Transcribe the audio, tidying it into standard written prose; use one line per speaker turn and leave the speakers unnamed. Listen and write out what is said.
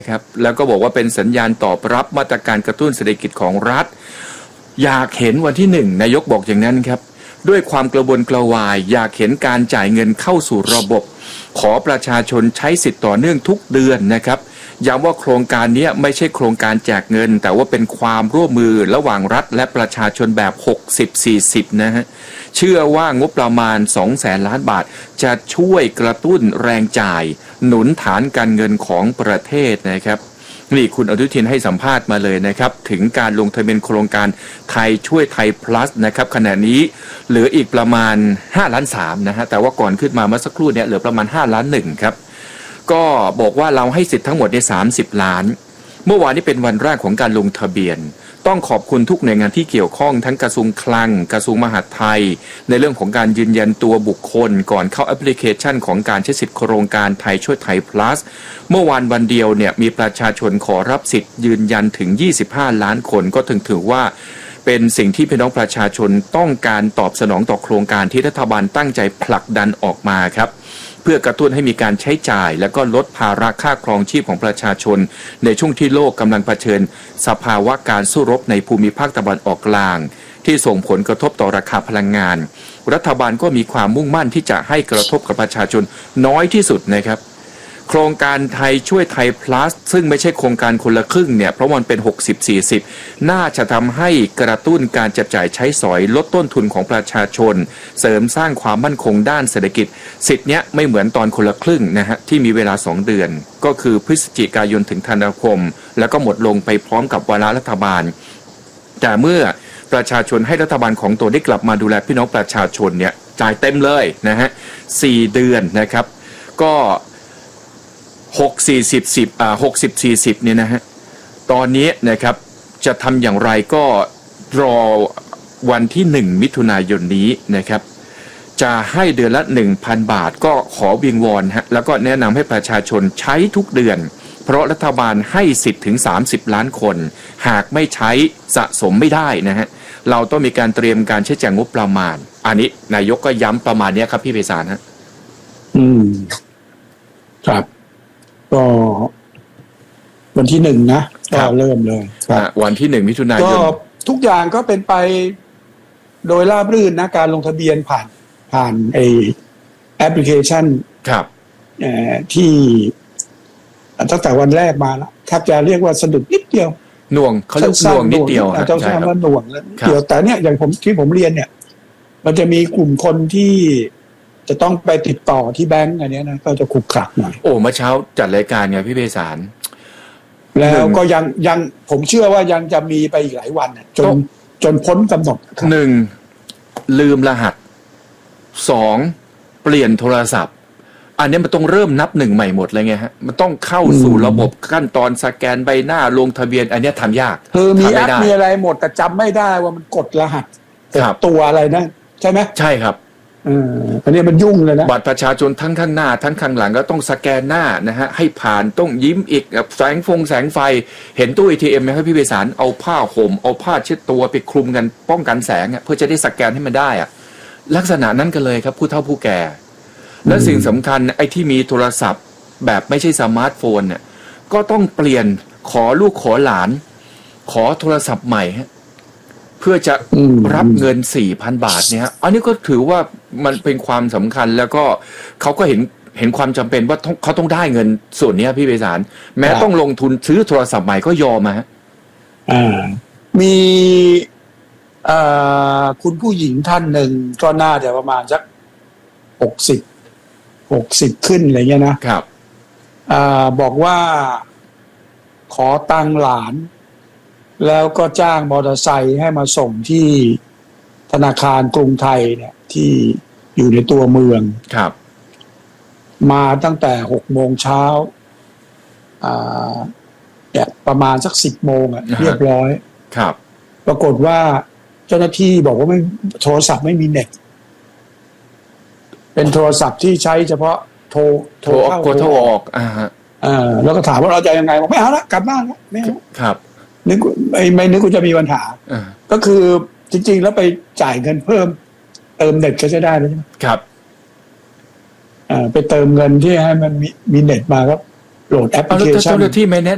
ครับแล้วก็บอกว่าเป็นสัญญาณตอบรับมาตรการกระตุ้นเศรษฐกิจของรัฐอยากเห็นวันที่1นายกบอกอย่างนั้นครับด้วยความกระวนกระวายอยากเห็นการจ่ายเงินเข้าสู่ระบบขอประชาชนใช้สิทธิ์ต่อเนื่องทุกเดือนนะครับย้ำว่าโครงการนี้ไม่ใช่โครงการแจกเงินแต่ว่าเป็นความร่วมมือระหว่างรัฐและประชาชนแบบ60-40นะฮะเชื่อว่างบประมาณ 200,000 ล้านบาทจะช่วยกระตุ้นแรงจ่ายหนุนฐานการเงินของประเทศนะครับนี่คุณอนุทินให้สัมภาษณ์มาเลยนะครับถึงการลงทะเบียนโครงการไทยช่วยไทย plus นะครับขณะนี้เหลืออีกประมาณ5.3 ล้านนะฮะแต่ว่าก่อนขึ้นมาเมื่อสักครู่เนี่ยเหลือประมาณ5.1 ล้านครับก็บอกว่าเราให้สิทธิ์ทั้งหมดใน30 ล้านเมื่อวานนี้เป็นวันแรกของการลงทะเบียนต้องขอบคุณทุกหน่วยงานที่เกี่ยวข้องทั้งกระทรวงคลังกระทรวงมหาดไทยในเรื่องของการยืนยันตัวบุคคลก่อนเข้าแอปพลิเคชันของการใช้สิทธิโครงการไทยช่วยไทย plus เมื่อวันเดียวเนี่ยมีประชาชนขอรับสิทธิ์ยืนยันถึง25 ล้านคนก็ถือว่าเป็นสิ่งที่พี่น้องประชาชนต้องการตอบสนองต่อโครงการที่รัฐบาลตั้งใจผลักดันออกมาครับเพื่อกระตุ้นให้มีการใช้จ่ายและก็ลดภาระค่าครองชีพของประชาชนในช่วงที่โลกกำลังเผชิญสภาวะการสู้รบในภูมิภาคตะวันออกกลางที่ส่งผลกระทบต่อราคาพลังงานรัฐบาลก็มีความมุ่งมั่นที่จะให้กระทบกับประชาชนน้อยที่สุดนะครับโครงการไทยช่วยไทย plus ซึ่งไม่ใช่โครงการคนละครึ่งเนี่ยเพราะมันเป็น60-40น่าจะทำให้กระตุ้นการจับจ่ายใช้สอยลดต้นทุนของประชาชนเสริมสร้างความมั่นคงด้านเศรษฐกิจสิทธิ์เนี้ยไม่เหมือนตอนคนละครึ่งนะฮะที่มีเวลา2 เดือนก็คือพฤศจิกายนถึงธันวาคมแล้วก็หมดลงไปพร้อมกับวาระรัฐบาลแต่เมื่อประชาชนให้รัฐบาลของตัวได้กลับมาดูแลพี่น้องประชาชนเนี่ยจ่ายเต็มเลยนะฮะ4 เดือนนะครับก็60-40เนี่ยนะฮะตอนนี้นะครับจะทำอย่างไรก็รอวันที่1 มิถุนายนนี้นะครับจะให้เดือนละ 1,000 บาทก็ขอวิงวอนฮะแล้วก็แนะนำให้ประชาชนใช้ทุกเดือนเพราะรัฐบาลให้สิทธิ์ถึง30 ล้านคนหากไม่ใช้สะสมไม่ได้นะฮะเราต้องมีการเตรียมการใช้จ่ายงบประมาณอันนี้นายกก็ย้ำประมาณนี้ครับพี่ไพศาลฮะ
ครับก็วันที่1นะก็เริ่มเลย
วันที่1 มิถุนายน
ก็ทุกอย่างก็เป็นไปโดยราบรื่นนะการลงทะเบียนผ่านแอปพลิเคชัน
ครับ
ที่ตั้งแต่วันแรกมาแล้วแทบจะเรียกว่าสะดุดนิดเดียว
หน่วงเขาเรียกหน่วงนิดเดียว
อาจจะใช้คำว่าหน่วงแล้วเดียวแต่เนี่ยอย่างผมเรียนเนี่ยมันจะมีกลุ่มคนที่จะต้องไปติดต่อที่แบงก์อันนี้นะก็จะขรุขระหน่อย
โอ้เมื่อเช้าจัดรายการไงพี่ไพศาล
แล้วก็ยังผมเชื่อว่ายังจะมีไปอีกหลายวันจนพ้นกำหนด
1ลืมรหัส2เปลี่ยนโทรศัพท์อันนี้มันต้องเริ่มนับ1ใหม่หมดเลยไงฮะมันต้องเข้าสู่ระบบขั้นตอนสแกนใบหน้าลงทะเบียนอันนี้ทำยาก
มีแอปมีอะไรหมดแต่จำไม่ได้ว่ามันกดรหัสตัวอะไรนะใช่ไหม
ใช่ครับ
อันนี้มันยุ่งเลยนะ
บัตรประชาชนทั้งข้างหน้าทั้งข้างหลังก็ต้องสแกนหน้านะฮะให้ผ่านต้องยิ้มอีกแสงไฟเห็นตู้ ATM ไหมครับพี่ไพศาลเอาผ้าห่มเอาผ้าเช็ดตัวไปคลุมกันป้องกันแสงเพื่อจะได้สแกนให้มันได้ลักษณะนั้นกันเลยครับผู้เฒ่าผู้แก่และสิ่งสำคัญไอ้ที่มีโทรศัพท์แบบไม่ใช่สมาร์ทโฟนเนี่ยก็ต้องเปลี่ยนขอลูกขอหลานขอโทรศัพท์ใหม่เพื่อจะรับเงิน 4,000 บาทเนี่ยอันนี้ก็ถือว่ามันเป็นความสำคัญแล้วก็เขาก็เห็นความจำเป็นว่าเขาต้องได้เงินส่วนนี้พี่ไพศาลแม้ต้องลงทุนซื้อโทรศัพท์ใหม่ก็ยอม
มีคุณผู้หญิงท่านหนึ่งก็น่าจะประมาณสัก60ขึ้นอะไรเงี้ยนะครับบอกว่าขอตังค์หลานแล้วก็จ้างมอเตอร์ไซค์ให้มาส่งที่ธนาคารกรุงไทยเนี่ยที่อยู่ในตัวเมือง
ครับ
มาตั้งแต่6 โมงเช้าเนี่ยประมาณสัก10 โมงเรียบร้อย
ครับ
ปรากฏว่าเจ้าหน้าที่บอกว่าไม่โทรศัพท์ไม่มีเน็ตเป็นโทรศัพท์ที่ใช้เฉพาะโทรเข้ากดโทรออกแล้วก็ถามว่าเราจะยังไงบอกไม่เอาละกลับบ้านแล้วไม่เอา
ครับ
นึกไม่นึกว่าจะมีปัญหาก็คือจริงๆแล้วไปจ่ายเงินเพิ่มเติมเน็ตก็จะได้เลยใช่ไหม
ครับ
ไปเติมเงินที่ให้มันมีเน็ตมาครับโหลดแอปพลิเคชัน
เจ้าหน้าที่ไม่แนะ